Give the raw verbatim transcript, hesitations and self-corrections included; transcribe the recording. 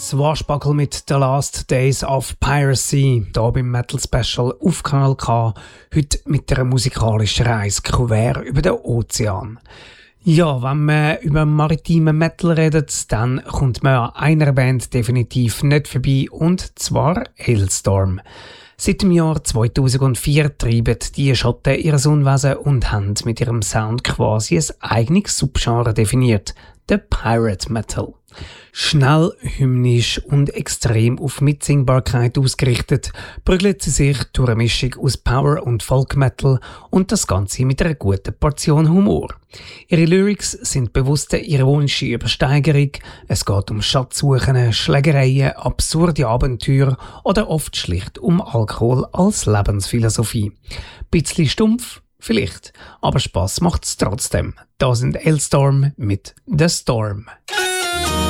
Swashbuckle mit The Last Days of Piracy, hier beim Metal Special auf Kanal K, heute mit einer musikalischen Reise quer über den Ozean. Ja, wenn man über maritimen Metal redet, dann kommt man an einer Band definitiv nicht vorbei, und zwar Halestorm. Seit dem Jahr zweitausendvier treiben die Schotten ihr Unwesen und haben mit ihrem Sound quasi ein eigenes Subgenre definiert, der Pirate Metal. Schnell, hymnisch und extrem auf Mitsingbarkeit ausgerichtet, prügeln sie sich durch eine Mischung aus Power und Folk Metal und das Ganze mit einer guten Portion Humor. Ihre Lyrics sind bewusste ironische Übersteigerung, es geht um Schatzsuchen, Schlägereien, absurde Abenteuer oder oft schlicht um Alkohol als Lebensphilosophie. Bisschen stumpf? Vielleicht, aber Spass macht's trotzdem. Da sind Halestorm mit The Storm.